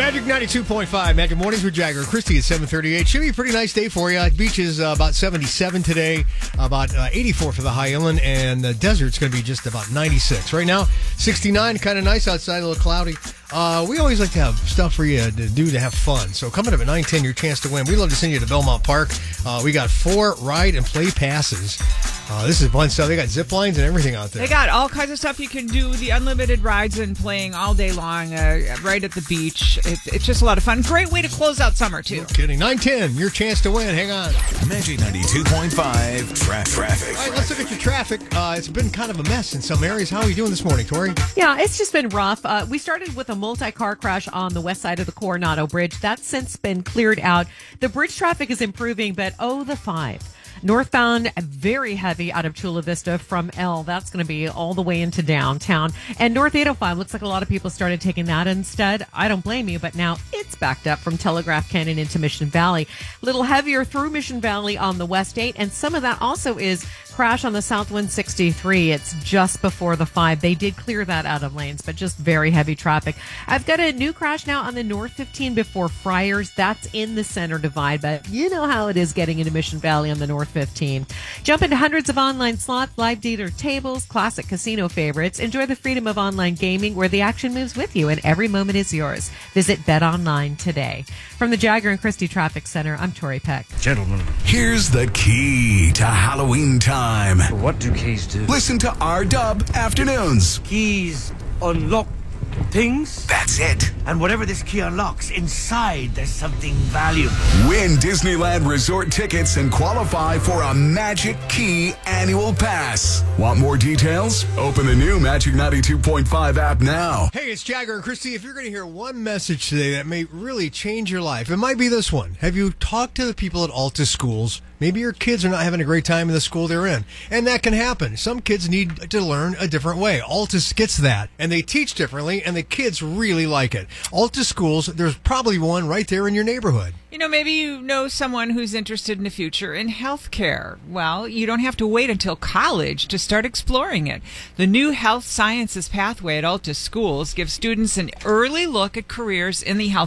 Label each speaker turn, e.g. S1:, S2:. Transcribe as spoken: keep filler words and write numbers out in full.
S1: Magic ninety-two point five, Magic Mornings with Jagger and Christy at seven thirty-eight. Should be a pretty nice day for you. Beach is uh, about seventy-seven today, about uh, eighty-four for the high inland, and the desert's going to be just about ninety-six. Right now, sixty-nine, kind of nice outside, a little cloudy. Uh, we always like to have stuff for you to do to have fun. So coming up at nine ten, your chance to win. We'd love to send you to Belmont Park. Uh, we got four ride and play passes. Uh, this is fun stuff. They got zip lines and everything out there.
S2: They got all kinds of stuff you can do. The unlimited rides and playing all day long uh, right at the beach. It, it's just a lot of fun. Great way to close out summer, too.
S1: No kidding. nine ten, your chance to win. Hang on.
S3: Magic ninety-two point five tra- traffic.
S1: All right, let's look at your traffic. Uh, it's been kind of a mess in some areas. How are you doing this morning, Tori?
S4: Yeah, it's just been rough. Uh, we started with a multi-car crash on the west side of the Coronado Bridge. That's since been cleared out. The bridge traffic is improving, but oh, the five. Northbound, very heavy out of Chula Vista from L. That's going to be all the way into downtown. And North eight oh five, looks like a lot of people started taking that instead. I don't blame you, but now it's backed up from Telegraph Canyon into Mission Valley. A little heavier through Mission Valley on the west eight. And some of that also is crash on the South one sixty-three. It's just before the five. They did clear that out of lanes, but just very heavy traffic. I've got a new crash now on the North fifteen before Friars. That's in the center divide, but you know how it is getting into Mission Valley on the North fifteen. Jump into hundreds of online slots, live dealer tables, classic casino favorites. Enjoy the freedom of online gaming where the action moves with you and every moment is yours. Visit BetOnline today. From the Jagger and Christie Traffic Center, I'm Tori Peck.
S3: Gentlemen, here's the key to Halloween time.
S5: What do keys do?
S3: Listen to R-Dub Afternoons.
S5: Keys unlock things.
S3: That's it.
S5: And whatever this key unlocks, inside there's something valuable.
S3: Win Disneyland Resort tickets and qualify for a Magic Key annual pass. Want more details? Open the new Magic ninety-two point five app now.
S1: Hey, it's Jagger and Christy. If you're going to hear one message today that may really change your life, it might be this one. Have you talked to the people at Altus Schools? Maybe your kids are not having a great time in the school they're in. And that can happen. Some kids need to learn a different way. Altus gets that. And they teach differently, and the kids really like it. Altus Schools, there's probably one right there in your neighborhood.
S2: You know, maybe you know someone who's interested in the future in healthcare. Well, you don't have to wait until college to start exploring it. The new Health Sciences pathway at Altus Schools gives students an early look at careers in the health